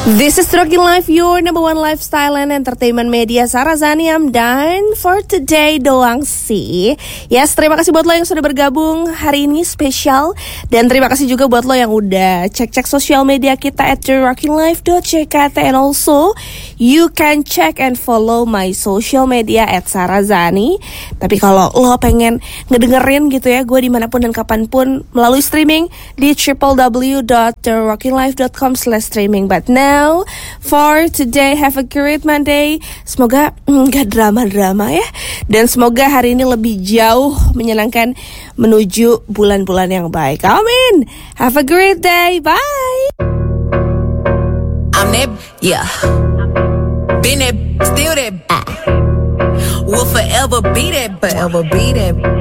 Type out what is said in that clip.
This is Rockin' Life, your number one lifestyle and entertainment media. Sarah Zani, I'm done for today doang sih. Yes, terima kasih buat lo yang sudah bergabung hari ini spesial. Dan terima kasih juga buat lo yang udah cek-cek sosial media kita at rockinlife.ckt. And also, you can check and follow my social media at Sarah Zani. Tapi kalau lo pengen ngedengerin gitu ya, gue dimanapun dan kapanpun melalui streaming di www.rockinlife.com/streaming. But now, for today, have a great Monday. Semoga gak drama-drama ya. Dan semoga hari ini lebih jauh menyenangkan menuju bulan-bulan yang baik. Amin. Have a great day. Bye. I'm that, yeah. Been that, still that. Will forever be that, forever be that.